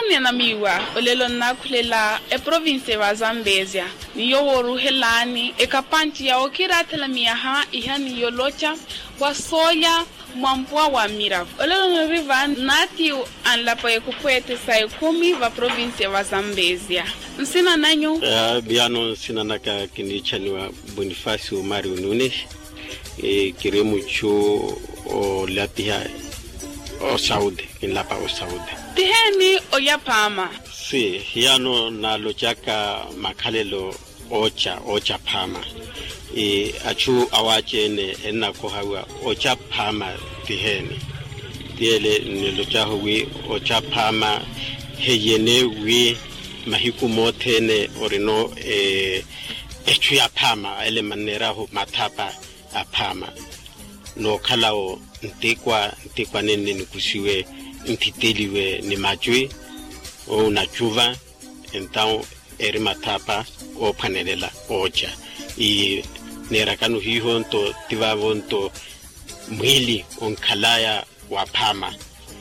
Tiheni na miwa olelo na kulela e province wa Zambezia ni yoworu helani e kapanchi ya okira telamia ha ihani yolocha wa soya mwampua wa miravu olelo no riva nati an la paye kupwete sa 10 wa province wa Zambezia nsina nanyu biano sina naka kinichani wa Bonifacio Mario Nunes kiremu chu o lapia o Saudi in lapa o Saudi Tiheni oyapama si hiano na lochaka makalelo ocha pama achu awache ne enna ko hawa ocha pama tiheni tiele ne lochaho wi ocha pama heyene wi mahiku motene orino echu ya pama ele manera ho matapa apama no kalao ntikwa nene nikusiwe ntiteliwe ni majui o na chuva então matapa o panelela ocha nera kanu hihonto tivavonto mwili onkalaya wapama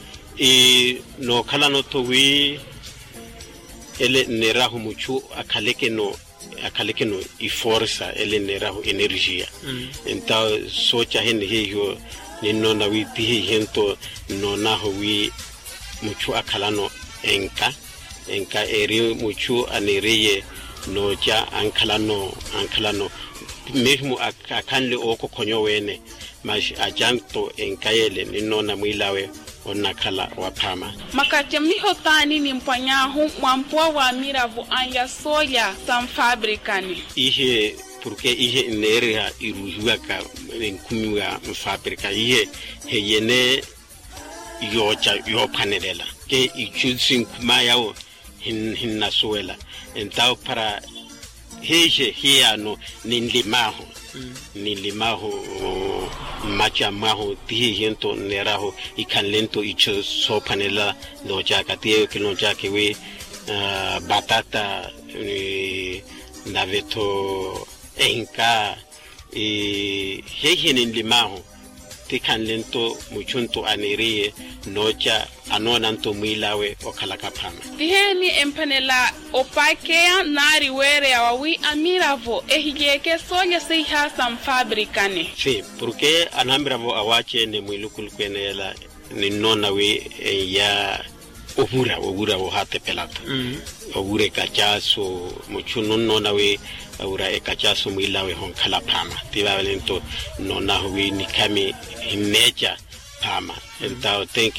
no kala no towi ele nerahu muchu akaleke no força ele nerahu energia então socha hen hiyo nino na witi hento no na wi muchu akalano enka eri muchu anireye no ja ankalano mesmo akanle oko konyo wene mas ajanto enkayele nino na mwilawe onakala wapama makati mihotani ni mpanyahu mwampua wa miravu anya soya sam fabricani ihe porque ihe nerea irujuaka nkumiwa mfabrika ihe heyene yo panelela ke ichudsin kumayao hinna suela entao para heje hiano nilimaho macha maho tihento neraho ikanlento icho so panela lojaka tie kilojake we batata naveto enka heje nilimaho tikanlento muchunto anirie nocha anonanto mwilawe okalakapama tiheni empanela opakea nari were awi amiravo ehigeke soya seiha sam fabricane si porque anamiravo awache ne mwilukul kwenela ni nona we ya obura o hate pelata obure kachaso muchuno nona we ura ekachaso mwilawe honkalapama tibalento nona we ni kami hinecha pama entao thank